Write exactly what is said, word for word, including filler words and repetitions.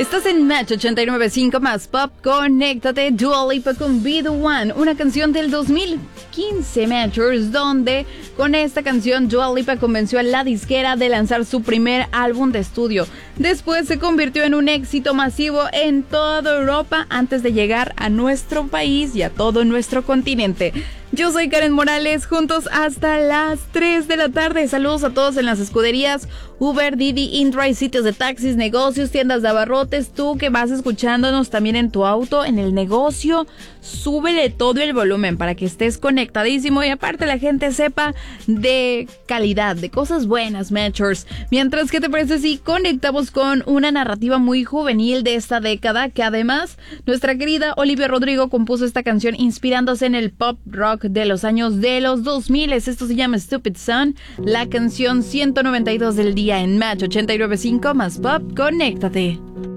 Estás en Match ochenta y nueve punto cinco más Pop. Conéctate, Dua Lipa con Be The One, una canción del dos mil quince, Matchers, donde con esta canción Dua Lipa convenció a la disquera de lanzar su primer álbum de estudio. Después se convirtió en un éxito masivo en toda Europa antes de llegar a nuestro país y a todo nuestro continente. Yo soy Karen Morales, juntos hasta las tres de la tarde. Saludos a todos en las escuderías, Uber, Didi, InDrive, sitios de taxis, negocios, tiendas de abarrotes. Tú que vas escuchándonos también en tu auto, en el negocio, súbele todo el volumen para que estés conectadísimo y aparte la gente sepa de calidad, de cosas buenas, Matchers. Mientras, ¿qué te parece si conectamos con una narrativa muy juvenil de esta década? Que además nuestra querida Olivia Rodrigo compuso esta canción inspirándose en el pop rock de los años de los dos mil. Esto se llama Stupid Son, la canción ciento noventa y dos del día en Match ochenta y nueve punto cinco más Pop. Conéctate.